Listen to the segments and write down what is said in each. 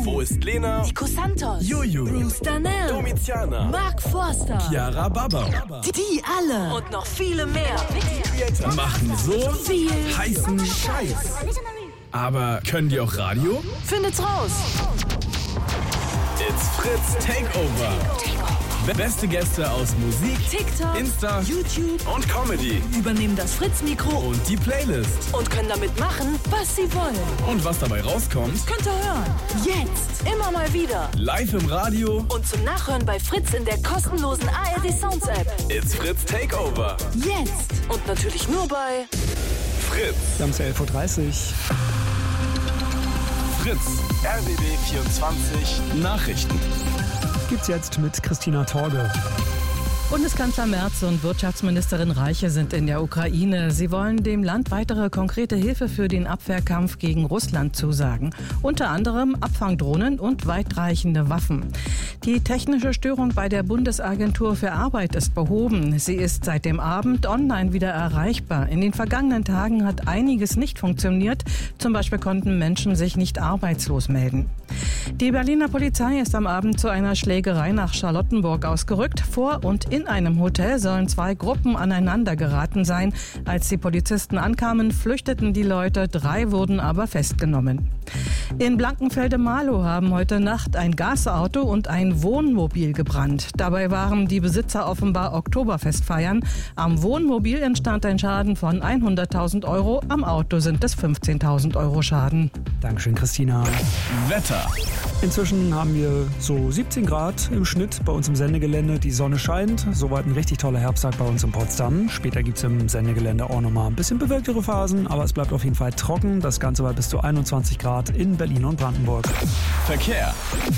Wo ist Lena? Nico Santos. Juju. Bruce Danell. Domiziana. Mark Forster. Chiara Baba. Die alle. Und noch viele mehr. Machen so Viel heißen Scheiß. Aber können die auch Radio? Findet's raus. It's Fritz Takeover. Beste Gäste aus Musik, TikTok, Insta, YouTube und Comedy. übernehmen das Fritz-Mikro Und die Playlist. und können damit machen, was sie wollen. Und was dabei rauskommt, Könnt ihr hören. Jetzt. Immer mal wieder. live im Radio. Und zum Nachhören bei Fritz in der kostenlosen ARD Sounds App. It's Fritz Takeover. Jetzt. Und natürlich nur bei Fritz. Wir haben es ja 11.30 Uhr. Fritz. RBB 24 Nachrichten. Gibt's jetzt mit Christina Torge. Bundeskanzler Merz und Wirtschaftsministerin Reiche sind in der Ukraine. Sie wollen dem Land weitere konkrete Hilfe für den Abwehrkampf gegen Russland zusagen. Unter anderem Abfangdrohnen und weitreichende Waffen. Die technische Störung bei der Bundesagentur für Arbeit ist behoben. Sie ist seit dem Abend online wieder erreichbar. In den vergangenen Tagen hat einiges nicht funktioniert. Zum Beispiel konnten Menschen sich nicht arbeitslos melden. Die Berliner Polizei ist am Abend zu einer Schlägerei nach Charlottenburg ausgerückt. Vor und in einem Hotel sollen 2 Gruppen aneinander geraten sein. Als die Polizisten ankamen, flüchteten die Leute, 3 wurden aber festgenommen. In Blankenfelde-Marlow haben heute Nacht ein Gasauto und ein Wohnmobil gebrannt. Dabei waren die Besitzer offenbar Oktoberfest feiern. Am Wohnmobil entstand ein Schaden von 100.000 Euro, am Auto sind es 15.000 Euro Schaden. Dankeschön, Christina. Wetter. Inzwischen haben wir so 17 Grad im Schnitt bei uns im Sendegelände. Die Sonne scheint. Soweit ein richtig toller Herbsttag bei uns in Potsdam. Später gibt es im Sendegelände auch nochmal ein bisschen bewölktere Phasen, aber es bleibt auf jeden Fall trocken. Das Ganze bei bis zu 21 Grad in Berlin und Brandenburg. Verkehr.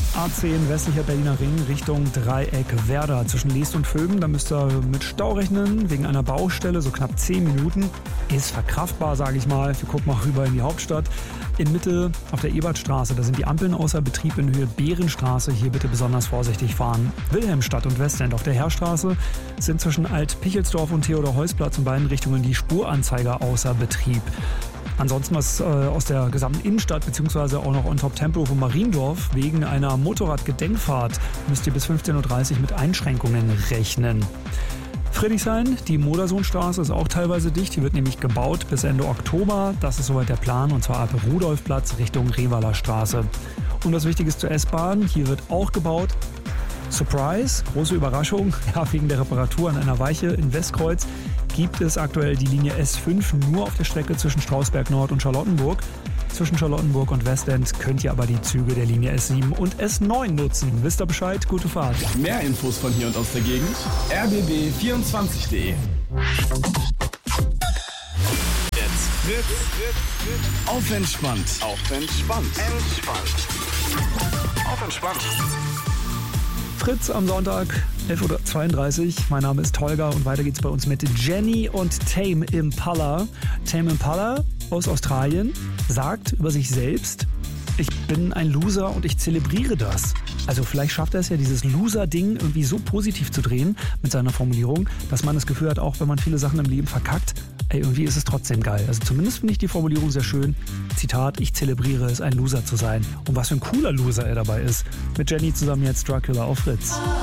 A10 westlicher Berliner Ring Richtung Dreieck Werder zwischen Leest und Vögen. Da müsst ihr mit Stau rechnen wegen einer Baustelle, so knapp 10 Minuten. Ist verkraftbar, sage ich mal. Wir gucken mal rüber in die Hauptstadt. In Mitte auf der Ebertstraße, da sind die Ampeln außer Betrieb in Höhe Behrenstraße. Hier bitte besonders vorsichtig fahren. Wilhelmstadt und Westend auf der Heerstraße sind zwischen Alt-Pichelsdorf und Theodor-Heuss-Platz in beiden Richtungen die Spuranzeiger außer Betrieb. Ansonsten was aus der gesamten Innenstadt bzw. auch noch on top Tempelhof und Mariendorf. Wegen einer Motorradgedenkfahrt müsst ihr bis 15.30 Uhr mit Einschränkungen rechnen. Friedrichshain, die Modersohnstraße ist auch teilweise dicht. Die wird nämlich gebaut bis Ende Oktober. Das ist soweit der Plan, und zwar ab Rudolfplatz Richtung Revaler Straße. Und das Wichtigste zur S-Bahn, hier wird auch gebaut. Surprise, große Überraschung, ja, wegen der Reparatur an einer Weiche in Westkreuz gibt es aktuell die Linie S5 nur auf der Strecke zwischen Strausberg Nord und Charlottenburg. Zwischen Charlottenburg und Westend könnt ihr aber die Züge der Linie S7 und S9 nutzen. Wisst ihr Bescheid? Gute Fahrt. Mehr Infos von hier und aus der Gegend. rbb24.de. Jetzt Fritz. Auf entspannt. Auf entspannt. Auf entspannt. Fritz am Sonntag, 11.32 Uhr. Mein Name ist Holger und weiter geht's bei uns mit Jenny und Tame Impala. Tame Impala aus Australien sagt über sich selbst: Ich bin ein Loser und ich zelebriere das. Also vielleicht schafft er es ja, dieses Loser-Ding irgendwie so positiv zu drehen mit seiner Formulierung, dass man das Gefühl hat, auch wenn man viele Sachen im Leben verkackt, irgendwie ist es trotzdem geil. Also zumindest finde ich die Formulierung sehr schön. Zitat: Ich zelebriere es, ein Loser zu sein. Und was für ein cooler Loser er dabei ist. Mit Jenny zusammen jetzt Dracula auf Fritz.